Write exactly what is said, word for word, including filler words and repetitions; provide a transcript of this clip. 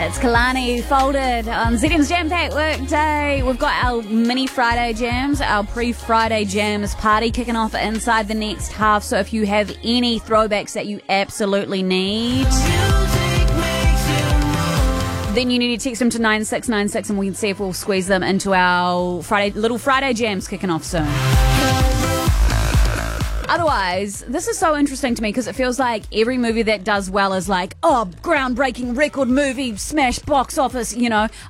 It's Kalani folded on Z M's Jam Pack Workday. We've got our mini Friday jams, our pre-Friday jams party kicking off inside the next half. So if you have any throwbacks that you absolutely need, then you need to text them to nine six nine six and we can see if we'll squeeze them into our Friday little Friday jams kicking off soon. Otherwise, this is so interesting to me because it feels like every movie that does well is like, oh, groundbreaking record movie, smash box office, you know.